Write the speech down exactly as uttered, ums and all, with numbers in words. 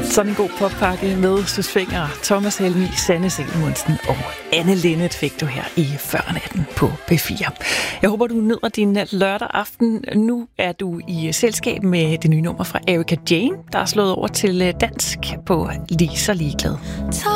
Sådan en god poppakke med Søs Fenger, Thomas Helmig, Sanne Salomonsen og Anne Linnet fik du her i førnatten på P fire. Jeg håber, du nyder din lørdag aften. Nu er du i selskab med det nye nummer fra Erika Jane, der er slået over til dansk på Lige så ligeglad.